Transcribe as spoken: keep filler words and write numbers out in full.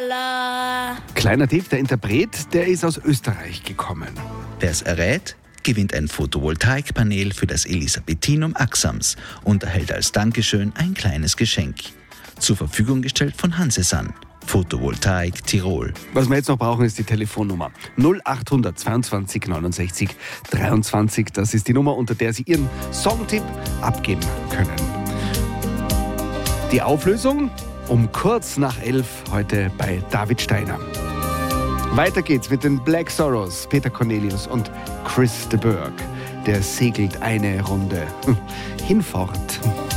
la. Kleiner Tipp, der Interpret, der ist aus Österreich gekommen. Wer es errät, gewinnt ein Photovoltaikpanel für das Elisabethinum Axams und erhält als Dankeschön ein kleines Geschenk. Zur Verfügung gestellt von Hansesan. Photovoltaik Tirol. Was wir jetzt noch brauchen, ist die Telefonnummer null acht zweiundzwanzig neunundsechzig dreiundzwanzig. Das ist die Nummer, unter der Sie Ihren Songtipp abgeben können. Die Auflösung um kurz nach elf heute bei David Steiner. Weiter geht's mit den Black Sorrows, Peter Cornelius und Chris de Burgh. Der segelt eine Runde hinfort.